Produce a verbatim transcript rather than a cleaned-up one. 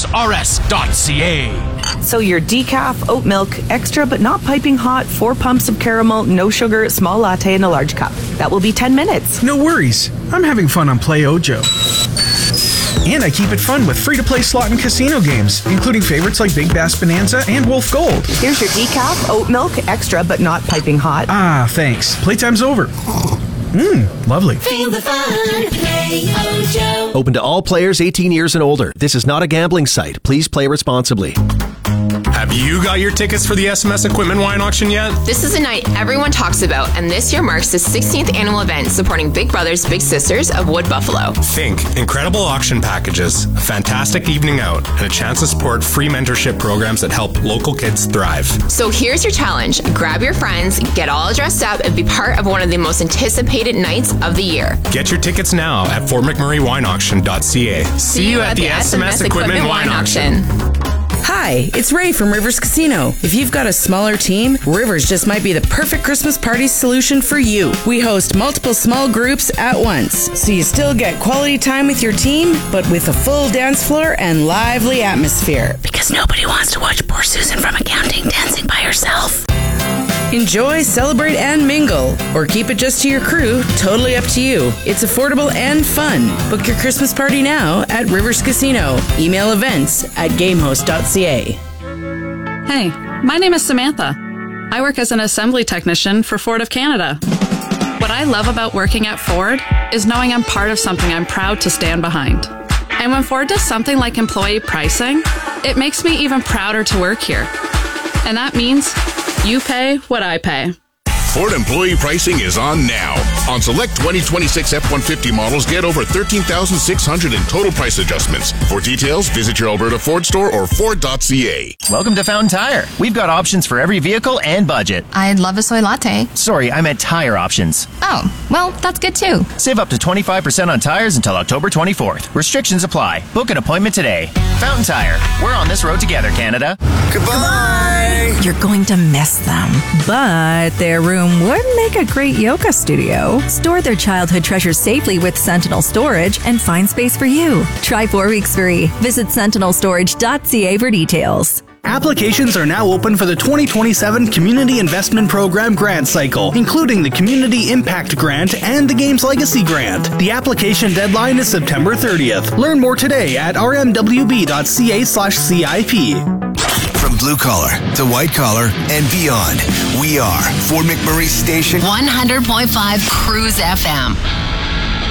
S R S dot C A. So your decaf, oat milk, extra but not piping hot, four pumps of caramel, no sugar, small latte in a large cup. That will be ten minutes. No worries. I'm having fun on Play Ojo. And I keep it fun with free-to-play slot and casino games, including favorites like Big Bass Bonanza and Wolf Gold. Here's your decaf, oat milk, extra but not piping hot. Ah, thanks. Playtime's over. Mmm, lovely. Feel the fun. Play Ojo. Open to all players eighteen years and older. This is not a gambling site. Please play responsibly. Have you got your tickets for the S M S Equipment Wine Auction yet? This is a night everyone talks about, and this year marks the sixteenth annual event supporting Big Brothers Big Sisters of Wood Buffalo. Think incredible auction packages, a fantastic evening out, and a chance to support free mentorship programs that help local kids thrive. So here's your challenge. Grab your friends, get all dressed up, and be part of one of the most anticipated nights of the year. Get your tickets now at fort mcmurray wine auction dot c a. See you at the S M S Equipment Wine Auction. Hi, it's Ray from Rivers Casino. If you've got a smaller team, Rivers just might be the perfect Christmas party solution for you. We host multiple small groups at once, so you still get quality time with your team, but with a full dance floor and lively atmosphere. Because nobody wants to watch poor Susan from accounting dancing by herself. Enjoy, celebrate, and mingle. Or keep it just to your crew. Totally up to you. It's affordable and fun. Book your Christmas party now at Rivers Casino. Email events at gamehost dot c a. Hey, my name is Samantha. I work as an assembly technician for Ford of Canada. What I love about working at Ford is knowing I'm part of something I'm proud to stand behind. And when Ford does something like employee pricing, it makes me even prouder to work here. And that means you pay what I pay. Ford employee pricing is on now. On select twenty twenty-six F one fifty models, get over thirteen thousand six hundred in total price adjustments. For details, visit your Alberta Ford store or ford dot c a. Welcome to Fountain Tire. We've got options for every vehicle and budget. I'd love a soy latte. Sorry, I meant tire options. Oh, well, that's good too. Save up to twenty-five percent on tires until October twenty-fourth. Restrictions apply. Book an appointment today. Fountain Tire. We're on this road together, Canada. Goodbye! You're going to miss them, but their room would make a great yoga studio. Store their childhood treasures safely with Sentinel Storage and find space for you. Try four weeks free. Visit sentinel storage dot c a for details. Applications are now open for the twenty twenty-seven Community Investment Program grant cycle, including the Community Impact Grant and the Games Legacy Grant. The application deadline is September thirtieth. Learn more today at r m w b dot c a slash c i p. From blue collar to white collar and beyond, we are Fort McMurray Station one hundred point five Cruise F M.